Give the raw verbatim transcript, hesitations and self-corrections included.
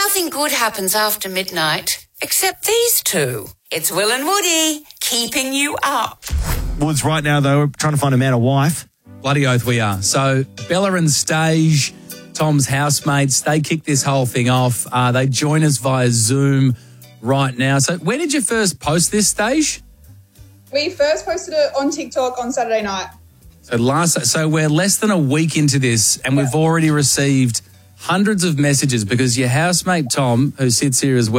Nothing good happens after midnight, except these two. It's Will and Woody, keeping you up. Woods right now, though, we're trying to find a man or wife. Bloody oath we are. So Bella and Stage, Tom's housemates, they kick this whole thing off. Uh, they join us via Zoom right now. So where did you first post this, Stage? We first posted it on TikTok on Saturday night. So last, so we're less than a week into this, and we've already received hundreds of messages because your housemate Tom, who sits here as well,